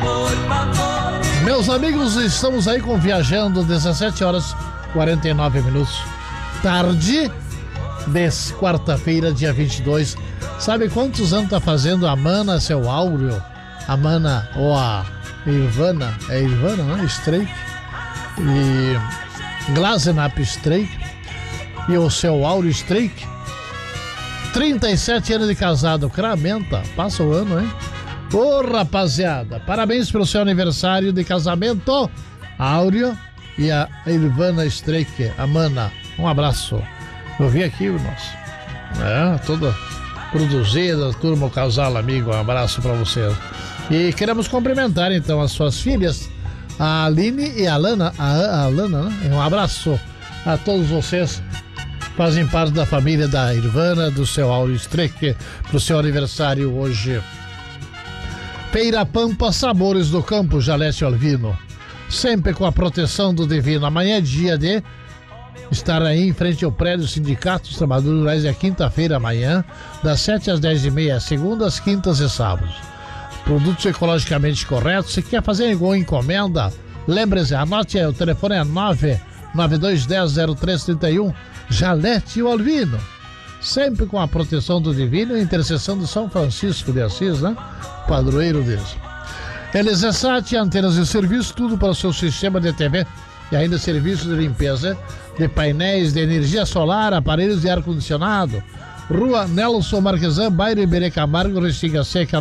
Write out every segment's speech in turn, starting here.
Meus amigos, estamos aí com Viajando, 17 horas 49 minutos. Tarde de quarta-feira, dia 22. Sabe quantos anos tá fazendo a Mana, seu Áureo? A Mana ou a Irvana? É Irvana, não é? Streik. E Glazenap Streik. E o seu Áureo Streik. 37 anos de casado. Cramenta. Passa o ano, hein? Ô, rapaziada, parabéns pelo seu aniversário de casamento, Áureo e a Irvana Streik, a Mana. Um abraço. Eu vi aqui o nosso. Toda produzida, turma, o casal, amigo. Um abraço pra vocês. E queremos cumprimentar então as suas filhas, a Aline e a Lana. A Lana, né? Um abraço a todos vocês. Fazem parte da família da Irvana, do seu Áureo Streik, pro seu aniversário hoje. Feira Pampa, sabores do campo, Jalete Alvino. Sempre com a proteção do divino. Amanhã é dia de estar aí em frente ao prédio Sindicato dos Trabalhadores Rurais. É quinta-feira amanhã, das 7 às 10h30, segundas, quintas e sábados. Produtos ecologicamente corretos. Se quer fazer igual encomenda, lembre-se, anote aí, o telefone é 992100331, Jalete Alvino. Sempre com a proteção do divino e intercessão de São Francisco de Assis, né? Padroeiro deles. LZSAT, antenas de serviço, tudo para o seu sistema de TV e ainda serviços de limpeza de painéis de energia solar, aparelhos de ar-condicionado. Rua Nelson Marquesan, bairro Iberê Camargo, Restinga Seca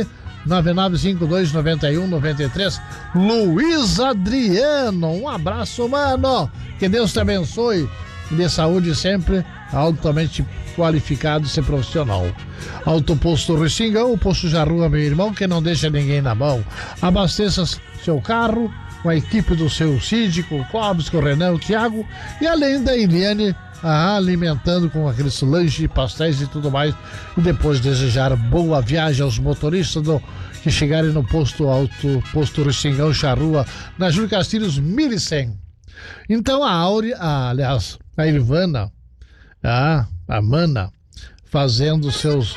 999529193. Luiz Adriano, um abraço, mano. Que Deus te abençoe. De saúde sempre, altamente qualificado e ser profissional. Autoposto Restingão, o posto Jarrua, meu irmão, que não deixa ninguém na mão. Abasteça seu carro com a equipe do seu síndico, o Clóvis, com o Renan, o Thiago, e além da Eliane, alimentando com aqueles lanches, pastéis e tudo mais. E depois desejar boa viagem aos motoristas que chegarem no posto Restingão, Charrua, na Júlio Castilhos 1100. Então a Irvana, a Mana, fazendo seus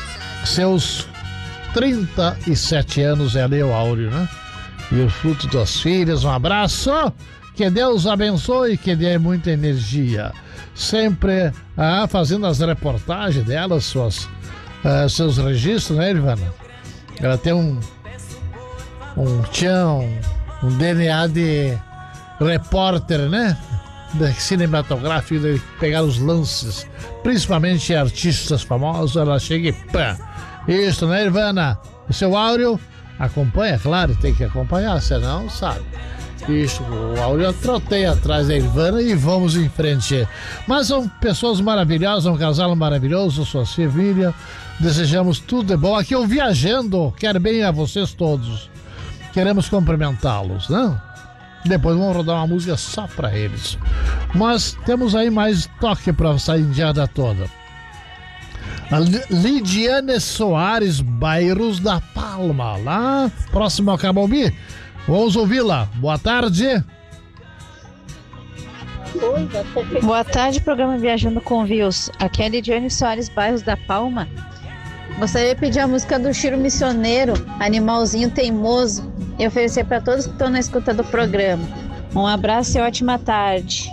37 anos, é ali o Áureo, né? E o fruto das filhas, um abraço, que Deus abençoe, que dê muita energia. Sempre fazendo as reportagens delas, seus registros, né, Irvana? Ela tem um DNA de repórter, né? Cinematográfico, de pegar os lances, principalmente artistas famosos. Ela chega e pã! Isso, né, Irvana? O seu Áureo acompanha, claro, tem que acompanhar, senão sabe. Isso, o Áureo troteia atrás da Irvana e vamos em frente. Mas são pessoas maravilhosas, um casal maravilhoso, sua família. Desejamos tudo de bom. Aqui eu Viajando, quero bem a vocês todos. Queremos cumprimentá-los, né? Depois vamos rodar uma música só pra eles. Mas temos aí mais toque pra essa indiada toda. A Lidiane Soares, bairros da Palma, lá próximo ao Camombi. Vamos ouvi-la. Boa tarde. Boa tarde, programa Viajando com Views. Aqui é a Lidiane Soares, bairros da Palma. Gostaria de pedir a música do Chiro Missioneiro, Animalzinho Teimoso, e oferecer para todos que estão na escuta do programa. Um abraço e ótima tarde.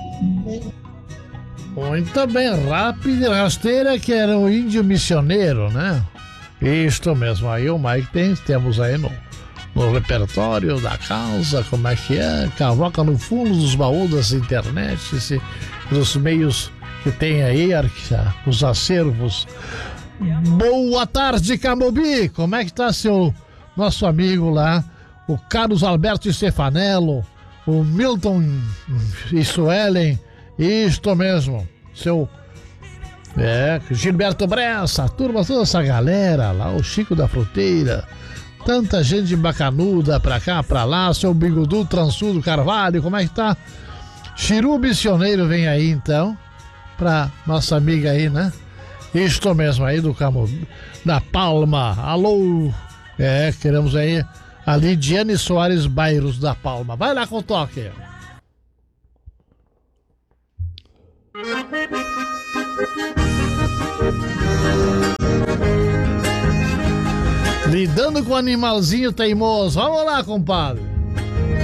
Muito bem, rápido e rasteira, que era o Índio Missioneiro, né? Isto mesmo, aí o Mike temos aí no repertório da casa, como é que é? Cavoca no fundo dos baús das internet, dos meios que tem aí, os acervos. Boa tarde, Camombi! Como é que tá nosso amigo lá, o Carlos Alberto Stefanello, o Milton e Suelen, isto mesmo, Gilberto Bressa, a turma, toda essa galera lá, o Chico da Fruteira, tanta gente bacanuda pra cá, pra lá, seu Bigodu Transudo Carvalho, como é que tá? Chiru Missioneiro vem aí então, pra nossa amiga aí, né? Isto mesmo aí da Palma. Alô, queremos aí a Lidiane Soares, bairros da Palma. Vai lá com o toque. Lidando com o animalzinho teimoso. Vamos lá, compadre.